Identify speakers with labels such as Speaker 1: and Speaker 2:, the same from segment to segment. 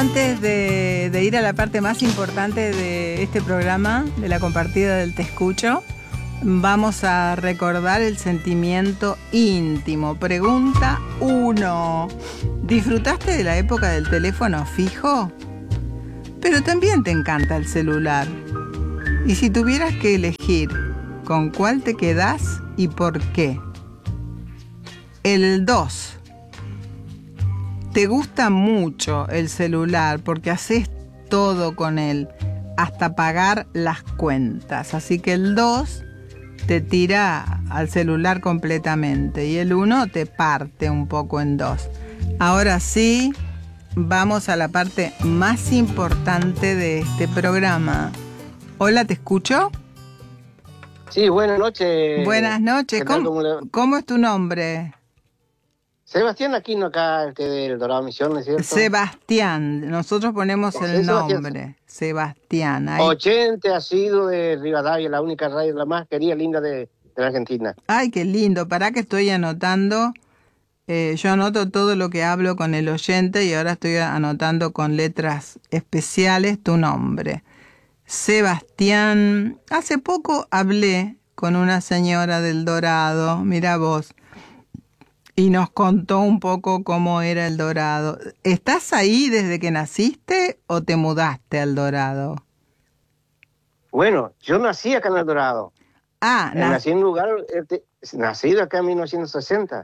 Speaker 1: Antes de ir a la parte más importante de este programa, de la compartida del Te Escucho, vamos a recordar el sentimiento íntimo. Pregunta 1. ¿Disfrutaste de la época del teléfono fijo? Pero también te encanta el celular. Y si tuvieras que elegir, ¿con cuál te quedás y por qué? El 2. Te gusta mucho el celular porque haces todo con él, hasta pagar las cuentas. Así que el 2 te tira al celular completamente y el 1 te parte un poco en dos. Ahora sí, vamos a la parte más importante de este programa. Hola, ¿te escucho?
Speaker 2: Sí, buenas noches.
Speaker 1: Buenas noches. ¿Cómo es tu nombre?
Speaker 2: Sebastián Aquino, acá del Dorado Misiones, ¿cierto?
Speaker 1: Sebastián, nosotros ponemos el nombre. Sebastián. Ahí.
Speaker 2: 80 ha sido de Rivadavia, la única radio, la más querida, linda de la Argentina.
Speaker 1: Ay, qué lindo. Pará que estoy anotando. Yo anoto todo lo que hablo con el oyente y ahora estoy anotando con letras especiales tu nombre. Sebastián. Hace poco hablé con una señora del Dorado, mira vos, y nos contó un poco cómo era el Dorado. ¿Estás ahí desde que naciste o te mudaste al Dorado?
Speaker 2: Bueno, yo nací acá en el Dorado.
Speaker 1: Nací
Speaker 2: en un lugar, nacido acá en 1960.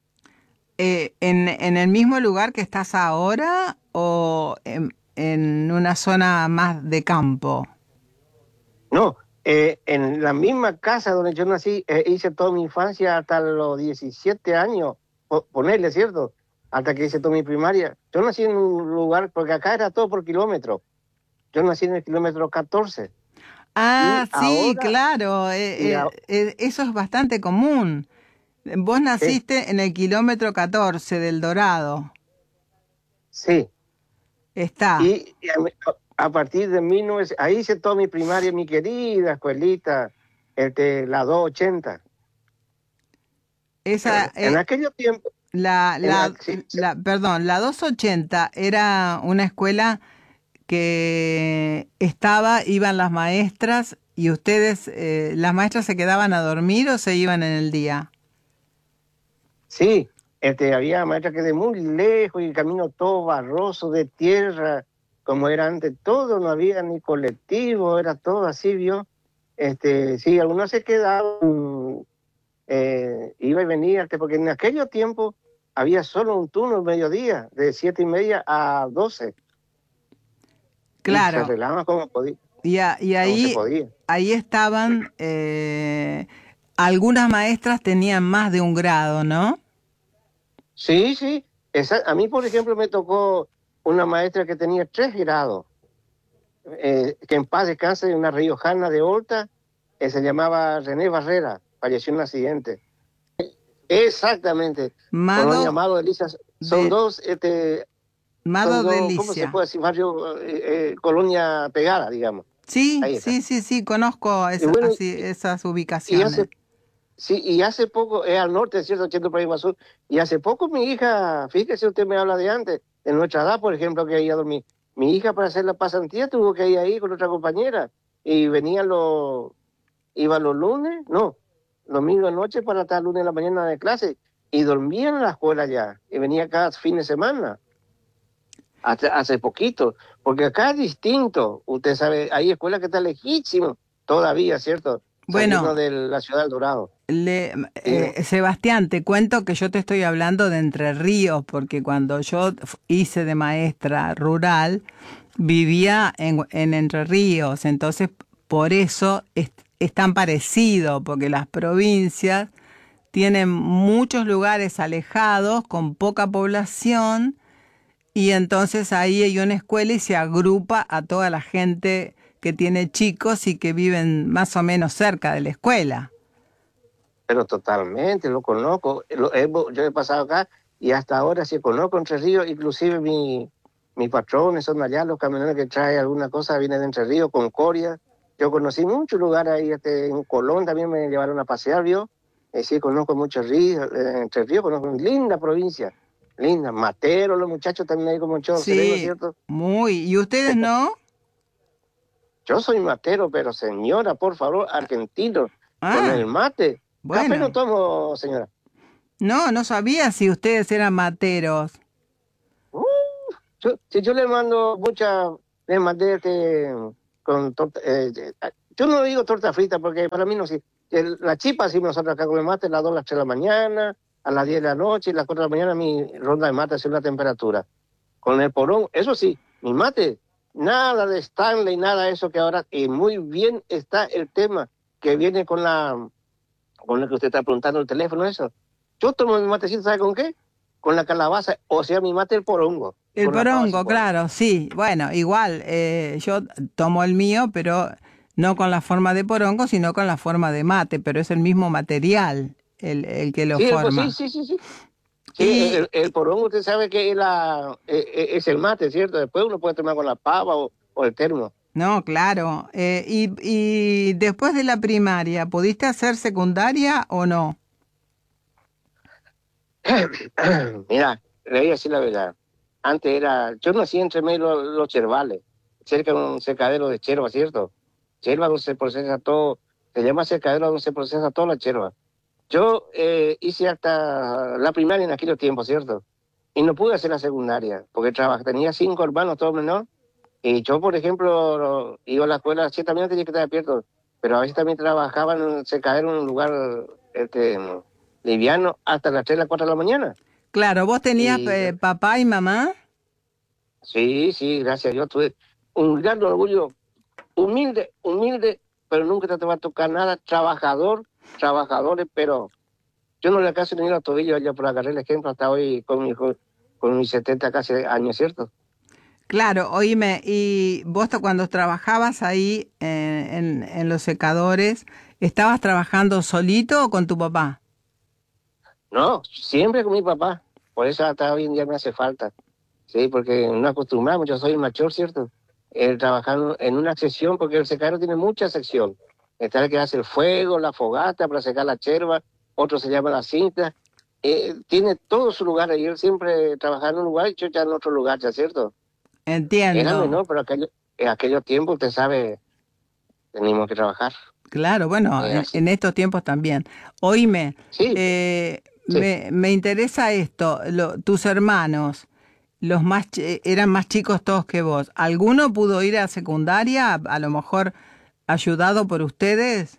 Speaker 1: ¿En el mismo lugar que estás ahora o en una zona más de campo?
Speaker 2: No, en la misma casa donde yo nací, hice toda mi infancia hasta los 17 años, ponerle, ¿cierto? Hasta que hice toda mi primaria. Yo nací en un lugar, porque acá era todo por kilómetro. Yo nací en el kilómetro 14.
Speaker 1: Ah, sí, claro, eso es bastante común. Vos naciste en el kilómetro 14 del Dorado.
Speaker 2: Sí.
Speaker 1: Está.
Speaker 2: Y a partir de 1900, ahí hice toda mi primaria, mi querida escuelita, la 280. En aquellos tiempos.
Speaker 1: Perdón, la 280 era una escuela que iban las maestras y ustedes, ¿las maestras se quedaban a dormir o se iban en el día?
Speaker 2: Sí, había maestras que de muy lejos y el camino todo barroso, de tierra, como era antes, todo, no había ni colectivo, era todo así, ¿vio? Sí, algunos se quedaban, iba y venía, porque en aquellos tiempos había solo un turno al mediodía, de 7:30 a 12.
Speaker 1: Claro.
Speaker 2: Y se arreglaban como podía.
Speaker 1: Y ahí estaban, algunas maestras tenían más de un grado, ¿no?
Speaker 2: Sí, sí. A mí, por ejemplo, me tocó una maestra que tenía 3 grados, que en paz descanse, una riojana de Horta, se llamaba René Barrera, falleció en un accidente. Exactamente. Colonia Amado Delicia. Son dos, ¿cómo se puede decir? Barrio, colonia pegada, digamos.
Speaker 1: Sí, sí, conozco esas ubicaciones.
Speaker 2: Y hace poco, es al norte, ¿cierto? 80 por ahí más sur. Y hace poco mi hija, fíjese, usted me habla de antes, de nuestra edad, por ejemplo, que iba a dormir. Mi hija, para hacer la pasantía, tuvo que ir ahí con otra compañera. Y iba los lunes, no, domingo noche para estar lunes en la mañana de clase. Y dormía en la escuela ya. Y venía cada fin de semana. Hace poquito. Porque acá es distinto. Usted sabe, hay escuelas que están lejísimos todavía, ¿cierto? Saliendo de la ciudad del Dorado.
Speaker 1: Sebastián, te cuento que yo te estoy hablando de Entre Ríos, porque cuando yo hice de maestra rural, vivía en Entre Ríos, entonces por eso es tan parecido, porque las provincias tienen muchos lugares alejados, con poca población, y entonces ahí hay una escuela y se agrupa a toda la gente que tiene chicos y que viven más o menos cerca de la escuela.
Speaker 2: Pero totalmente, lo conozco. Yo he pasado acá y hasta ahora sí conozco Entre Ríos. Inclusive mis patrones son allá, los camioneros que traen alguna cosa vienen de Entre Ríos, Concordia. Yo conocí muchos lugares ahí, en Colón también me llevaron a pasear, ¿vio? Sí, conozco muchos ríos, Entre Ríos, conozco una linda provincia. linda. Matero, los muchachos también ahí como yo, sereno,
Speaker 1: Sí,
Speaker 2: ¿cierto?
Speaker 1: muy. ¿Y ustedes no?
Speaker 2: Yo soy matero, pero señora, por favor, argentino, con el
Speaker 1: Ah,
Speaker 2: mate. Café no
Speaker 1: bueno.
Speaker 2: tomo, señora.
Speaker 1: No, no sabía si ustedes eran materos.
Speaker 2: Uh, si yo le mando le mandé con torta, yo no digo torta frita porque para mí no sí. La chipa sí nosotros acá con el mate, las 2 a las 3 de la mañana, a las 10 de la noche, y las 4 de la mañana mi ronda de mate es la temperatura. Con el porón, eso sí, mi mate, nada de Stanley, nada de eso que ahora, y muy bien está el tema que viene con lo que usted está preguntando el teléfono, eso. Yo tomo mi matecito, ¿sabe con qué? Con la calabaza, o sea, mi mate el porongo, y
Speaker 1: El
Speaker 2: con la pava si
Speaker 1: porongo,
Speaker 2: puedo.
Speaker 1: claro, sí. Bueno, igual, yo tomo el mío, pero no con la forma de porongo, sino con la forma de mate, pero es el mismo material el que lo
Speaker 2: Sí, sí,
Speaker 1: forma.
Speaker 2: sí, sí, sí. Sí,
Speaker 1: Y,
Speaker 2: el porongo usted sabe que es el mate, ¿cierto? Después uno puede tomar con la pava o el termo.
Speaker 1: no, claro. Y después de la primaria, ¿pudiste hacer secundaria o no?
Speaker 2: Mira, le voy a decir la verdad. Antes yo nací entre medio de los chervales, cerca de un secadero de cherva, ¿cierto? Cherva donde se procesa todo, se llama secadero donde se procesa toda la cherva. Yo hice hasta la primaria en aquellos tiempos, ¿cierto? Y no pude hacer la secundaria, porque tenía 5 hermanos, todos menor, y yo, por ejemplo, iba a la escuela, sí, también tenía que estar despierto, pero a veces también trabajaba en un secadero en un lugar este, liviano hasta las 3 las 4 de la mañana.
Speaker 1: Claro, vos tenías
Speaker 2: Y
Speaker 1: papá y mamá.
Speaker 2: sí, sí, gracias a Dios tuve un gran orgullo, humilde, humilde, pero nunca te va a tocar nada, trabajadores, pero yo no le alcanzo ni los tobillos ya por agarrar el ejemplo hasta hoy con mis 70 casi años, ¿cierto?
Speaker 1: Claro, oíme, y vos cuando trabajabas ahí en los secadores, ¿estabas trabajando solito o con tu papá?
Speaker 2: No, siempre con mi papá, por eso hasta hoy en día me hace falta, sí, porque no acostumbramos, yo soy mayor, ¿cierto? Trabajando en una sección, porque el secadero tiene mucha sección. Está el que hace el fuego, la fogata para secar la cherva, otro se llama la cinta, tiene todo su lugar ahí, él siempre trabajaba en un lugar y yo ya en otro lugar, ¿ya cierto? Era
Speaker 1: Entiendo.
Speaker 2: menor, pero en aquellos tiempos, usted sabe, teníamos que trabajar.
Speaker 1: Claro, bueno,
Speaker 2: Así.
Speaker 1: en estos tiempos también. Oíme,
Speaker 2: Sí, sí.
Speaker 1: me interesa esto, tus hermanos, eran más chicos todos que vos. ¿Alguno pudo ir a secundaria, a lo mejor ayudado por ustedes?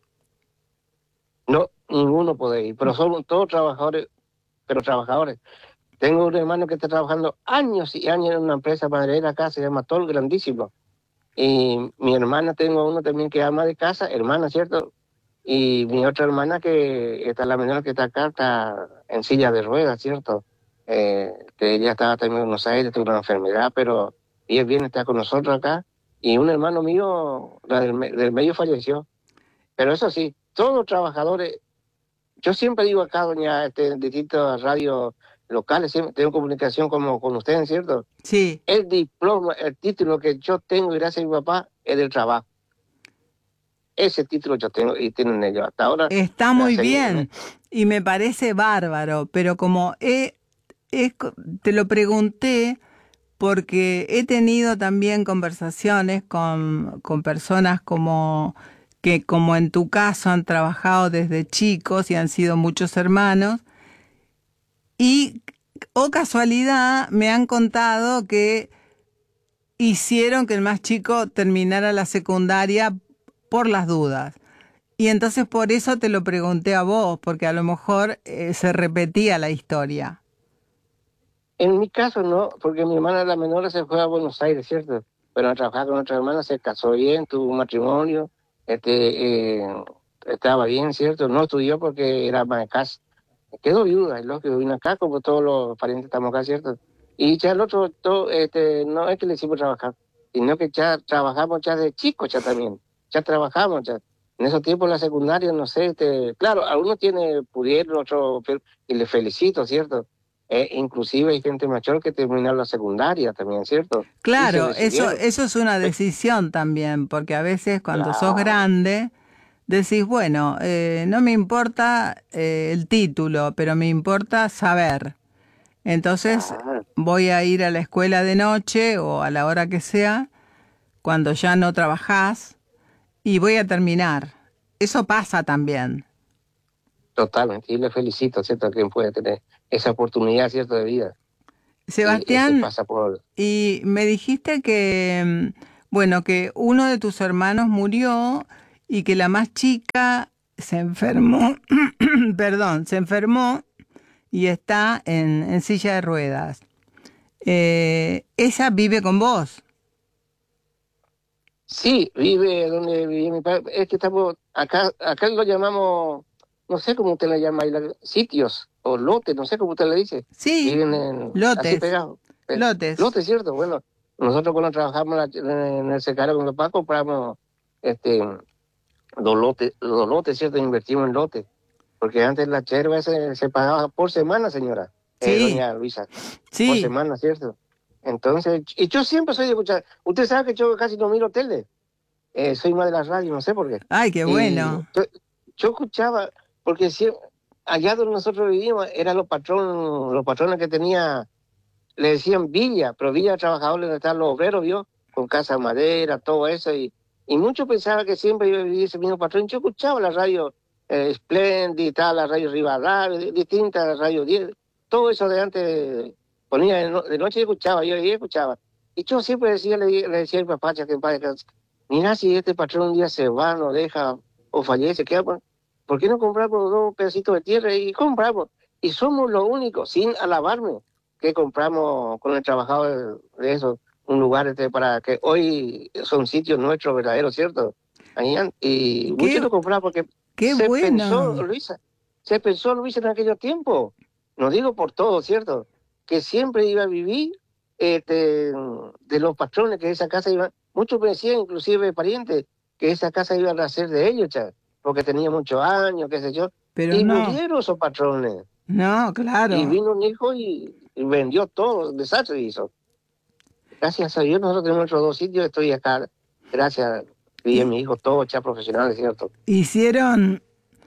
Speaker 2: No, ninguno puede ir, pero son todos trabajadores, pero trabajadores. Tengo un hermano que está trabajando años y años en una empresa maderera acá, se llama Tol Grandísimo. Y mi hermana, tengo uno también que ama de casa, hermana, ¿cierto? Y mi otra hermana que está la menor que está acá, está en silla de ruedas, ¿cierto? Que ella estaba también en Buenos Aires, tuvo una enfermedad, pero ella viene, está con nosotros acá. Y un hermano mío, del medio falleció. Pero eso sí, todos los trabajadores, yo siempre digo acá, doña, en distintas radios locales, siempre tengo comunicación como con ustedes, ¿cierto?
Speaker 1: Sí.
Speaker 2: El diploma, el título que yo tengo, gracias a mi papá, es del trabajo. Ese título yo tengo y tienen ellos. Hasta ahora,
Speaker 1: Está muy
Speaker 2: gracias a Dios.
Speaker 1: bien y me parece bárbaro, pero como te lo pregunté porque he tenido también conversaciones con personas que como en tu caso han trabajado desde chicos y han sido muchos hermanos y o casualidad me han contado que hicieron que el más chico terminara la secundaria por las dudas. Y entonces por eso te lo pregunté a vos, porque a lo mejor se repetía la historia.
Speaker 2: En mi caso no, porque mi hermana la menor se fue a Buenos Aires, ¿cierto? Pero a trabajar con otra hermana, se casó bien, tuvo un matrimonio, estaba bien, ¿cierto? No estudió porque era ama de casa. Quedó viuda, es lógico, vino acá como todos los parientes estamos acá, ¿cierto? Y ya el otro, no es que le hicimos trabajar, sino que ya trabajamos ya de chicos ya también, ya trabajamos ya. En esos tiempos la secundaria, no sé, claro, algunos pudieron, otros, y le felicito, ¿cierto? Inclusive hay gente mayor que terminó la secundaria también, ¿cierto? Y se
Speaker 1: Claro,
Speaker 2: recibieron.
Speaker 1: eso es una
Speaker 2: Pe-
Speaker 1: decisión también, porque a veces cuando sos
Speaker 2: Claro,
Speaker 1: grande decís, bueno, no me importa el título, pero me importa saber. Entonces
Speaker 2: Ah,
Speaker 1: voy a ir a la escuela de noche o a la hora que sea, cuando ya no trabajás, y voy a terminar. Eso pasa también.
Speaker 2: totalmente. Y le felicito, ¿cierto? A quien puede tener esa oportunidad, ¿cierto? De vida. Y
Speaker 1: Sebastián,
Speaker 2: pasa por...
Speaker 1: y me dijiste que, bueno, que uno de tus hermanos murió y que la más chica se enfermó, perdón, se enfermó y está en silla de ruedas. Ella vive con vos.
Speaker 2: Sí, vive donde vive mi padre. Es que estamos, acá lo llamamos, no sé cómo usted le llama, ahí, sitios o lotes, no sé cómo usted le dice.
Speaker 1: Sí,
Speaker 2: Viven así
Speaker 1: lotes,
Speaker 2: pegados.
Speaker 1: lotes.
Speaker 2: Lotes, ¿cierto? Bueno, nosotros cuando trabajamos en el secario con mi papá compramos este, dos lotes, ¿cierto? Invertimos en lotes. Porque antes la cherva se pagaba por semana, señora,
Speaker 1: Sí,
Speaker 2: doña Luisa, por
Speaker 1: sí.
Speaker 2: semana, ¿cierto? Entonces, y yo siempre soy de escuchar. Usted sabe que yo casi no miro tele. Soy más de la radio, no sé por qué.
Speaker 1: Ay, qué
Speaker 2: Y
Speaker 1: bueno.
Speaker 2: yo escuchaba, porque allá donde nosotros vivíamos, eran los patrones que tenía, le decían villa, pero villa de trabajadores donde están los obreros, ¿vio? Con casa de madera, todo eso. Y muchos pensaban que siempre iba a vivir ese mismo patrón. Yo escuchaba la radio Splendid, tal, la radio Rivadavia, distintas radios 10, todo eso de antes ponía de noche y escuchaba, yo y escuchaba. Y yo siempre decía, le decía a mi papá, que en paz descanse, mira, si este patrón un día se va, nos deja o fallece, ¿por qué no compramos dos pedacitos de tierra y compramos? Y somos los únicos, sin alabarme, que compramos con el trabajador de eso, un lugar para que hoy son sitios nuestros verdaderos, ¿cierto? Y muchos
Speaker 1: Qué,
Speaker 2: lo compraron porque
Speaker 1: qué bueno.
Speaker 2: Se pensó, Luisa, en aquellos tiempos, no digo por todo, ¿cierto? Que siempre iba a vivir de los patrones, que esa casa iba, muchos me decían, inclusive parientes, que esa casa iba a ser de ellos, porque tenía muchos años, qué sé yo,
Speaker 1: Pero
Speaker 2: y
Speaker 1: no,
Speaker 2: murieron esos patrones.
Speaker 1: no,
Speaker 2: Y
Speaker 1: claro.
Speaker 2: vino un hijo y vendió todo, desastre hizo. Gracias a Dios nosotros tenemos nuestros dos sitios, estoy acá, gracias, y a
Speaker 1: Y
Speaker 2: mi hijo, todos ya profesionales, ¿cierto?
Speaker 1: hicieron,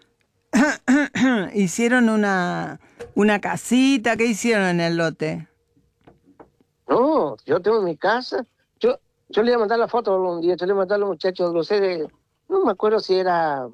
Speaker 1: hicieron una casita. ¿Qué hicieron en el lote?
Speaker 2: No, yo tengo mi casa, yo le iba a mandar la foto un día, yo le iba a mandar a los muchachos, no sé, no me acuerdo si era,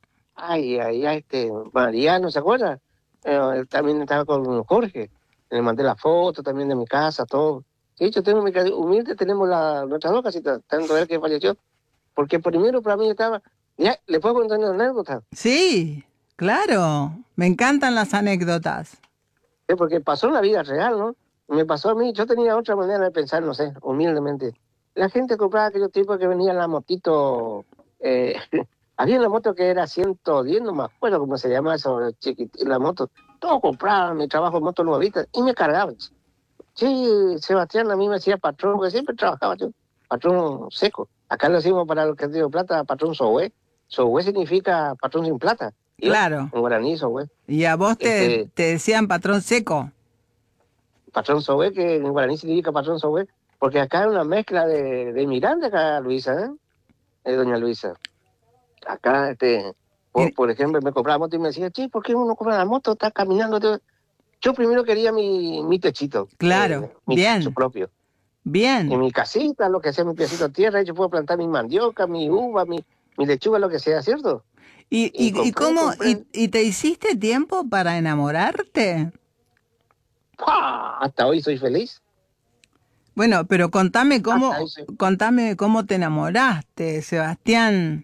Speaker 2: Mariano, ¿se acuerda? Él también estaba con Jorge, le mandé la foto también de mi casa, todo. Sí, yo tengo mi casa, humilde tenemos nuestras dos casitas, tanto él que falleció, porque primero para mí estaba, ya, le puedo contar una anécdota.
Speaker 1: Sí, claro. Me encantan las anécdotas.
Speaker 2: Porque pasó en la vida real, ¿no? Me pasó a mí, yo tenía otra manera de pensar, no sé, humildemente. La gente compraba aquellos tipos que venían en la motito, eh, había una moto que era 110, no me acuerdo cómo se llama eso, la moto. Todo compraban, mi trabajo en moto nuevita, y me cargaban. Sí, Sebastián a mí me decía patrón, porque siempre trabajaba yo, patrón seco. Acá lo decimos para los que digo plata, patrón sohue. Sohue significa patrón sin plata, ¿yo?
Speaker 1: Claro.
Speaker 2: En guaraní, sohue.
Speaker 1: Y a vos
Speaker 2: Este,
Speaker 1: te decían patrón seco.
Speaker 2: patrón Sobe, que en guaraní significa patrón Sobe, porque acá hay una mezcla de inmigrante acá, Luisa, ¿eh? Doña Luisa. Acá,
Speaker 1: Y-
Speaker 2: por ejemplo, me compraba moto y me decía, che, ¿por qué uno compra la moto? Está caminando. Yo primero quería mi techito,
Speaker 1: claro,
Speaker 2: mi techo
Speaker 1: bien,
Speaker 2: propio. Y
Speaker 1: bien.
Speaker 2: mi casita, lo que sea, mi pedacito de tierra, y yo puedo plantar mi mandioca, mi uva, mi lechuga, lo que sea, ¿cierto? Y
Speaker 1: Y cómo,
Speaker 2: compré.
Speaker 1: y te hiciste tiempo para enamorarte?
Speaker 2: ¡Pah! Hasta hoy soy feliz.
Speaker 1: Bueno, pero
Speaker 2: Hasta hoy soy
Speaker 1: contame cómo te enamoraste, Sebastián.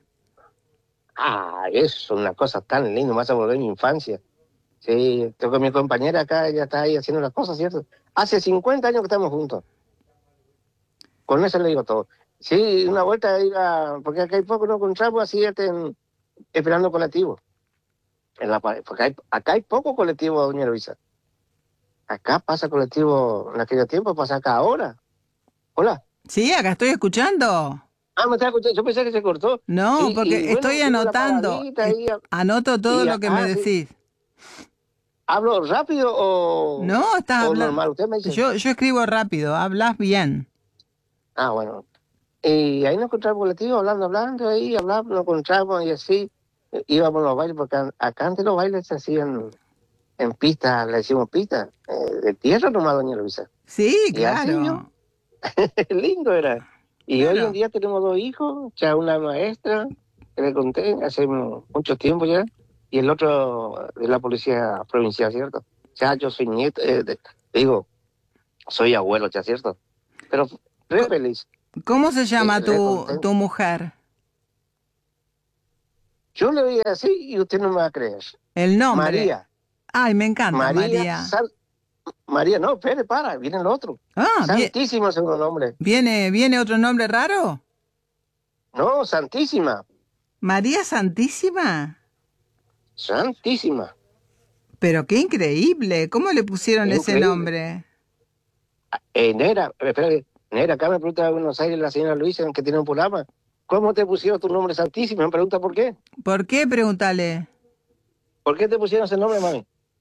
Speaker 2: es una cosa tan linda, me vas a volver a mi infancia. Sí, tengo con mi compañera acá, ella está ahí haciendo las cosas, ¿cierto? Hace 50 años que estamos juntos. Con eso le digo todo. Sí, una vuelta iba, porque acá hay poco no encontramos así esperando colectivo. Porque acá hay poco colectivo, doña Luisa. Acá pasa colectivo, en aquel tiempo pasa acá ahora. Hola.
Speaker 1: Sí, acá estoy escuchando.
Speaker 2: Me está escuchando, yo pensé que se cortó.
Speaker 1: No,
Speaker 2: Sí, y
Speaker 1: porque
Speaker 2: bueno,
Speaker 1: estoy
Speaker 2: vino la
Speaker 1: anotando.
Speaker 2: paradita
Speaker 1: Anoto todo lo que me
Speaker 2: sí.
Speaker 1: decís.
Speaker 2: ¿Hablo rápido
Speaker 1: No, estás
Speaker 2: o
Speaker 1: hablando.
Speaker 2: normal? Usted me dice.
Speaker 1: Yo escribo rápido, hablas bien.
Speaker 2: Bueno. Y ahí nos encontramos colectivo, hablando, ahí hablamos, nos encontramos y así íbamos a los bailes, porque acá antes los bailes se hacían en pista, le decimos pista, de tierra nomás, doña Luisa.
Speaker 1: Sí,
Speaker 2: Y así
Speaker 1: claro.
Speaker 2: lindo era. Y hoy en
Speaker 1: Claro.
Speaker 2: día tenemos 2 hijos, ya una maestra, que le conté hace mucho tiempo ya, y el otro de la policía provincial, ¿cierto? Ya yo soy nieto, digo, soy abuelo ya, ¿cierto? Pero re
Speaker 1: Co-
Speaker 2: feliz,
Speaker 1: ¿Cómo se llama
Speaker 2: re
Speaker 1: tu
Speaker 2: contento.
Speaker 1: mujer?
Speaker 2: Yo le voy a decir y usted no me va a creer.
Speaker 1: El nombre.
Speaker 2: María,
Speaker 1: Ay, me encanta,
Speaker 2: María,
Speaker 1: María.
Speaker 2: María, no, espere, viene el otro.
Speaker 1: Ah,
Speaker 2: Santísimo segundo nombre.
Speaker 1: ¿viene otro nombre raro?
Speaker 2: No, Santísima,
Speaker 1: María Santísima.
Speaker 2: Santísima.
Speaker 1: Pero qué increíble. ¿Cómo le pusieron ese
Speaker 2: Increíble.
Speaker 1: nombre?
Speaker 2: Nera, espera, Nera, acá me pregunta de Buenos Aires la señora Luisa, que tiene un programa. ¿Cómo te pusieron tu nombre Santísimo? Me pregunta por qué.
Speaker 1: ¿Por qué? Pregúntale.
Speaker 2: ¿Por qué te pusieron ese nombre, mami?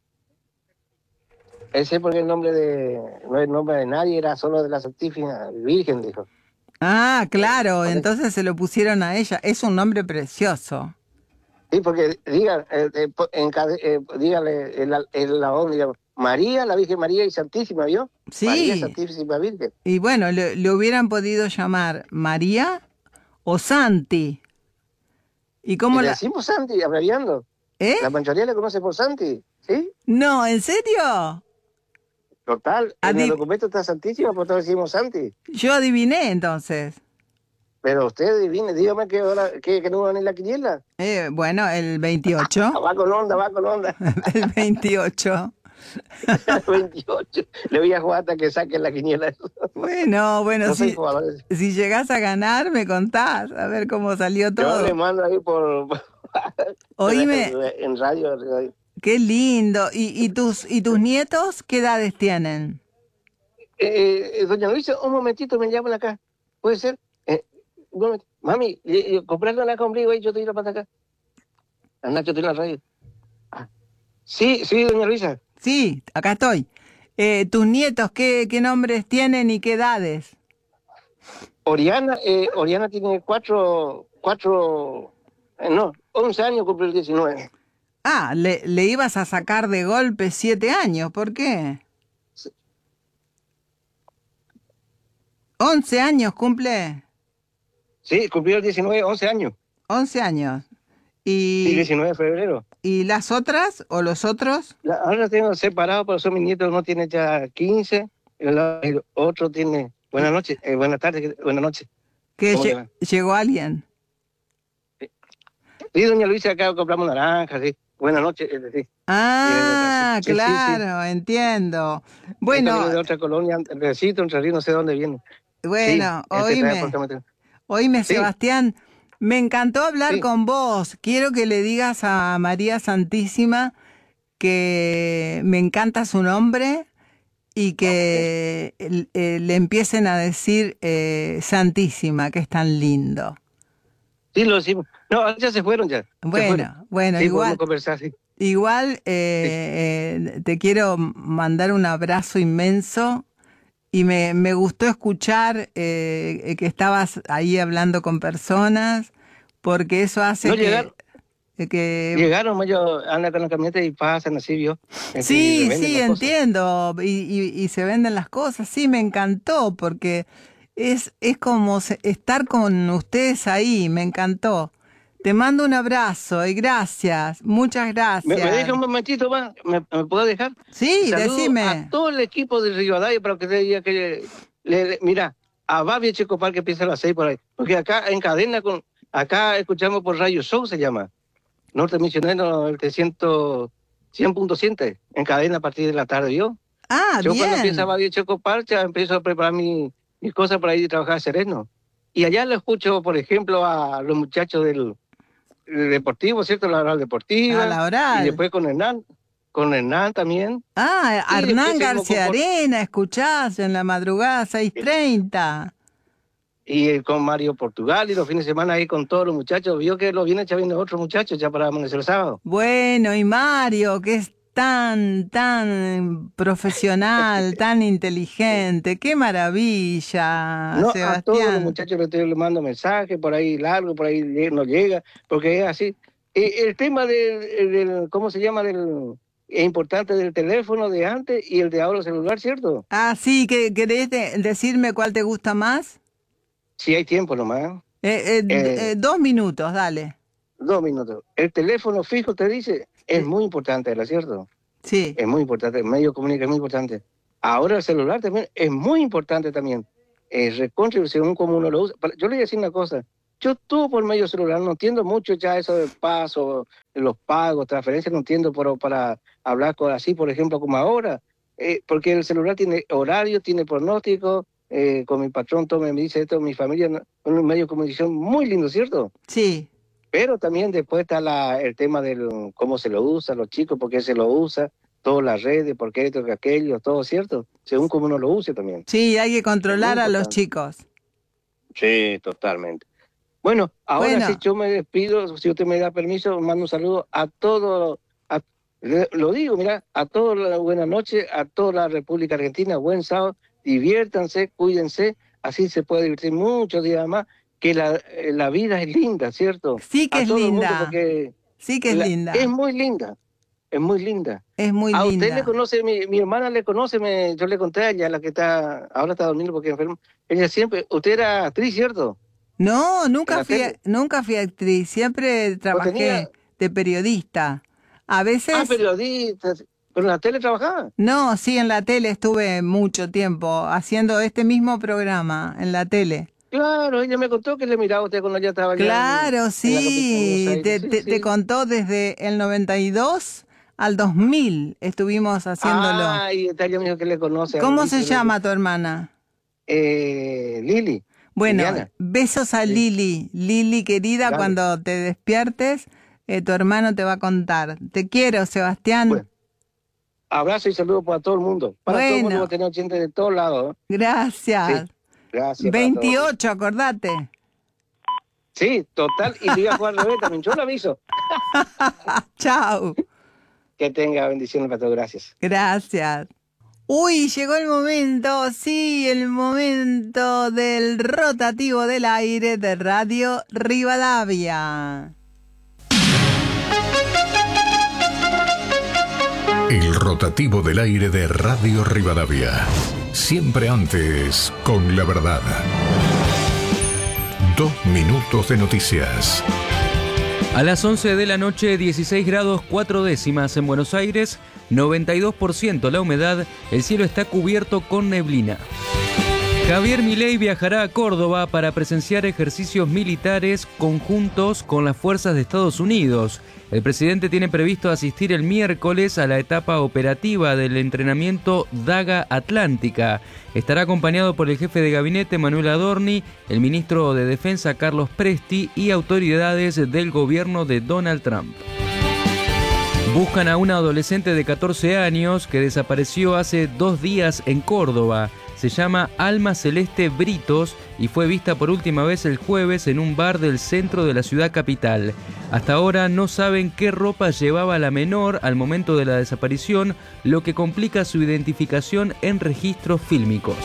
Speaker 2: Ese porque el nombre no es el nombre de nadie, era solo de la Santísima Virgen, dijo.
Speaker 1: Ah, claro,
Speaker 2: Por eso.
Speaker 1: entonces se lo pusieron a ella. Es un nombre precioso.
Speaker 2: Sí, porque dígale la onda, digamos, María, la Virgen María y Santísima, ¿vio? María
Speaker 1: Sí,
Speaker 2: Santísima Virgen.
Speaker 1: y bueno, le hubieran podido llamar María o Santi. ¿Y
Speaker 2: Y
Speaker 1: cómo
Speaker 2: le
Speaker 1: la...?
Speaker 2: decimos Santi, abreviando.
Speaker 1: ¿Eh?
Speaker 2: La mayoría le conoce por Santi, ¿sí?
Speaker 1: No, ¿en serio?
Speaker 2: Total, en el documento está Santísima, por todo decimos Santi.
Speaker 1: Yo adiviné entonces.
Speaker 2: Pero usted adivine, dígame qué hora, qué número en la quiniela.
Speaker 1: Bueno, el 28.
Speaker 2: Va con onda, va con onda.
Speaker 1: El 28.
Speaker 2: 28. Le voy a jugar hasta que saque la quiniela.
Speaker 1: Bueno,
Speaker 2: No soy jugador.
Speaker 1: si llegás a ganar, me contás, a ver cómo salió
Speaker 2: Yo le
Speaker 1: todo.
Speaker 2: mando ahí
Speaker 1: Oíme,
Speaker 2: en radio.
Speaker 1: qué lindo. ¿Y tus nietos qué edades tienen?
Speaker 2: Doña Luisa, un momentito, me llaman acá. ¿Puede ser? Un momentito. Mami, comprarle una conmigo y yo te iré para acá. Nacho, estoy en la radio. Ah, sí, sí, doña Luisa.
Speaker 1: Sí, acá estoy. ¿Tus nietos qué nombres tienen y qué edades?
Speaker 2: Oriana tiene no, 11 años, cumple el 19.
Speaker 1: Ah, le ibas a sacar de golpe 7 años, ¿por qué? 11 años cumple.
Speaker 2: Sí, cumplió el 19, 11 años.
Speaker 1: 11 años.
Speaker 2: Sí,
Speaker 1: ¿Y,
Speaker 2: 19 de febrero.
Speaker 1: y las otras o los otros?
Speaker 2: Ahora tengo separado, pero son mis nietos, uno tiene ya 15, el otro tiene... Buenas noches, buenas tardes, buenas noches.
Speaker 1: Que
Speaker 2: ¿Cómo le va?
Speaker 1: llegó alguien.
Speaker 2: Sí, doña Luisa, acá compramos naranjas, sí. Buenas noches, sí.
Speaker 1: Ah,
Speaker 2: Sí, sí, sí.
Speaker 1: claro, entiendo.
Speaker 2: Esto
Speaker 1: Bueno,
Speaker 2: viene de otra colonia, Recito, Entre Ríos, no sé de dónde viene. Sí,
Speaker 1: bueno,
Speaker 2: este trae
Speaker 1: oíme.
Speaker 2: apartamento.
Speaker 1: Oíme,
Speaker 2: Sí,
Speaker 1: Sebastián, me encantó hablar
Speaker 2: sí.
Speaker 1: con vos. Quiero que le digas a María Santísima que me encanta su nombre y que le empiecen a decir Santísima, que es tan lindo.
Speaker 2: Sí, lo decimos. No, ya se fueron ya. Se fueron.
Speaker 1: Bueno,
Speaker 2: Sí, podemos
Speaker 1: igual,
Speaker 2: conversar, sí.
Speaker 1: igual
Speaker 2: Sí.
Speaker 1: te quiero mandar un abrazo inmenso. Y me gustó escuchar que estabas ahí hablando con personas, porque eso
Speaker 2: No
Speaker 1: hace
Speaker 2: llegaron,
Speaker 1: que...
Speaker 2: llegaron, ellos andan con la camioneta y pasan así, ¿vio? Y le
Speaker 1: Sí,
Speaker 2: venden
Speaker 1: sí,
Speaker 2: las cosas.
Speaker 1: entiendo. Y se venden las cosas. Sí, me encantó, porque es como estar con ustedes ahí. Me encantó. Te mando un abrazo y gracias. Muchas
Speaker 2: ¿Me
Speaker 1: gracias.
Speaker 2: deja un momentito más? ¿Me puedo dejar?
Speaker 1: Sí,
Speaker 2: Saludo a
Speaker 1: decime.
Speaker 2: todo el equipo de Rivadavia para que te diga que mira, a Babi Checopar que empieza a las 6 por ahí. Porque acá en cadena acá escuchamos por Radio Show se llama. Norte Misionero, el 100.7, en cadena a partir de la tarde, ¿yo?
Speaker 1: Ah,
Speaker 2: Yo cuando empieza
Speaker 1: bien.
Speaker 2: Babi Checopar ya empiezo a preparar mis cosas para ir a trabajar sereno. Y allá lo escucho, por ejemplo, a los muchachos del deportivo, ¿cierto? La hora
Speaker 1: A
Speaker 2: deportiva,
Speaker 1: la
Speaker 2: y
Speaker 1: oral.
Speaker 2: después con Hernán también.
Speaker 1: Ah,
Speaker 2: Y después
Speaker 1: Hernán
Speaker 2: seguimos
Speaker 1: García Arena, escuchás en la madrugada 6:30.
Speaker 2: con Mario Portugal y los fines de semana ahí con todos los muchachos. Vio que lo viene ya viene otros muchachos ya para amanecer el sábado.
Speaker 1: Bueno, y Mario, que es tan profesional, tan inteligente. Qué maravilla,
Speaker 2: No, a todos los
Speaker 1: Sebastián.
Speaker 2: muchachos le mando mensajes, por ahí largo, por ahí no llega, porque es así. El tema ¿cómo se llama? es importante del teléfono de antes y el de ahora celular, ¿cierto?
Speaker 1: Ah, sí, ¿querés decirme cuál te gusta más?
Speaker 2: Si hay tiempo nomás.
Speaker 1: 2 minutos, dale.
Speaker 2: 2 minutos. El teléfono fijo, te dice, es muy importante, ¿verdad? ¿Cierto?
Speaker 1: Sí.
Speaker 2: Es muy importante, el medio de comunicación es muy importante. Ahora el celular también es muy importante también. Recontra, según como uno lo usa. Yo le voy a decir una cosa. Yo todo por medio celular, no entiendo mucho ya eso de paso, los pagos, transferencias, no entiendo, pero para hablar así, por ejemplo, como ahora, porque el celular tiene horario, tiene pronóstico, con mi patrón todo me dice esto, mi familia, un medio de comunicación muy lindo, ¿cierto?
Speaker 1: Sí.
Speaker 2: Pero también después está el tema de cómo se lo usa, los chicos, por qué se lo usa, todas las redes, por qué esto, que aquello, todo, ¿cierto? Según cómo uno lo use también.
Speaker 1: Sí, hay que controlar a los chicos.
Speaker 2: Sí, totalmente. Bueno, ahora sí yo me despido, si usted me da permiso, mando un saludo a todos, lo digo, mira, a todos, buenas noches, a toda la República Argentina, buen sábado, diviértanse, cuídense, así se puede divertir muchos días más, que la vida es linda, ¿cierto?
Speaker 1: Sí que es linda, sí que es linda.
Speaker 2: Es muy linda, es muy linda.
Speaker 1: Es muy linda.
Speaker 2: A usted le conoce, mi hermana le conoce, yo le conté a ella, la que ahora está durmiendo porque es enferma, ella siempre, usted era actriz, ¿cierto?
Speaker 1: No, nunca fui actriz, siempre trabajé de periodista. A veces...
Speaker 2: Ah, periodista, ¿pero en la tele trabajaba?
Speaker 1: No, sí, en la tele estuve mucho tiempo haciendo este mismo programa en la tele.
Speaker 2: Claro, ella me contó que le miraba a usted cuando ya estaba
Speaker 1: Claro, sí, te contó desde el 92 al 2000 estuvimos haciéndolo.
Speaker 2: Ah, y ella me dijo que le conoce.
Speaker 1: ¿Cómo se llama tu hermana?
Speaker 2: Lili.
Speaker 1: Bueno,
Speaker 2: Liliana.
Speaker 1: Besos a Lili. Lili, querida, dale. Cuando te despiertes, tu hermano te va a contar. Te quiero, Sebastián.
Speaker 2: Bueno, abrazo y saludo para todo el mundo. Para todo el mundo, va a tener gente de todos lados.
Speaker 1: Gracias.
Speaker 2: Sí, gracias.
Speaker 1: 28, acordate.
Speaker 2: Sí, total. Y diga Juan Revés también. Yo lo aviso.
Speaker 1: Chao.
Speaker 2: Que tenga bendiciones para todos. Gracias.
Speaker 1: Gracias. Uy, llegó el momento, sí, el momento del rotativo del aire de Radio Rivadavia.
Speaker 3: El rotativo del aire de Radio Rivadavia. Siempre antes, con la verdad. 2 minutos de noticias.
Speaker 4: A las 11 de la noche, 16 grados 4 décimas en Buenos Aires, 92% la humedad, el cielo está cubierto con neblina. Javier Milei viajará a Córdoba para presenciar ejercicios militares conjuntos con las fuerzas de Estados Unidos. El presidente tiene previsto asistir el miércoles a la etapa operativa del entrenamiento Daga Atlántica. Estará acompañado por el jefe de gabinete Manuel Adorni, el ministro de Defensa Carlos Presti y autoridades del gobierno de Donald Trump. Buscan a una adolescente de 14 años que desapareció hace 2 días en Córdoba. Se llama Alma Celeste Britos y fue vista por última vez el jueves en un bar del centro de la ciudad capital. Hasta ahora no saben qué ropa llevaba la menor al momento de la desaparición, lo que complica su identificación en registros fílmicos.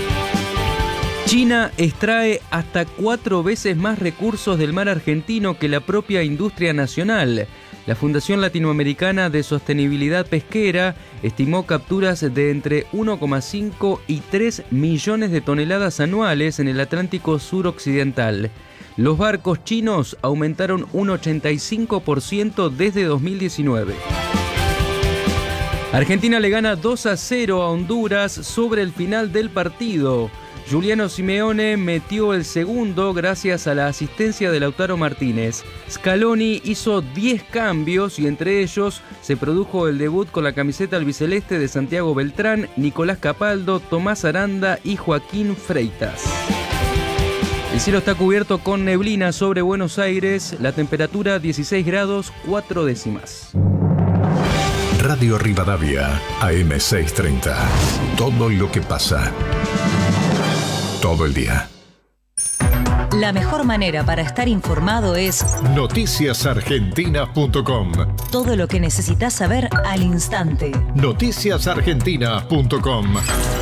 Speaker 4: China extrae hasta 4 veces más recursos del mar argentino que la propia industria nacional. La Fundación Latinoamericana de Sostenibilidad Pesquera estimó capturas de entre 1,5 y 3 millones de toneladas anuales en el Atlántico suroccidental. Los barcos chinos aumentaron un 85% desde 2019. Argentina le gana 2-0 a Honduras sobre el final del partido. Juliano Simeone metió el segundo gracias a la asistencia de Lautaro Martínez. Scaloni hizo 10 cambios y entre ellos se produjo el debut con la camiseta albiceleste de Santiago Beltrán, Nicolás Capaldo, Tomás Aranda y Joaquín Freitas. El cielo está cubierto con neblina sobre Buenos Aires, la temperatura 16 grados 4 décimas.
Speaker 3: Radio Rivadavia, AM630. Todo lo que pasa. Todo el día.
Speaker 5: La mejor manera para estar informado es
Speaker 3: noticiasargentina.com.
Speaker 5: Todo lo que necesitas saber al instante.
Speaker 3: Noticiasargentina.com.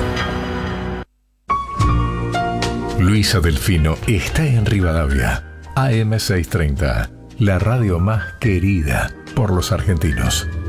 Speaker 3: Luisa Delfino está en Rivadavia, AM630, la radio más querida por los argentinos.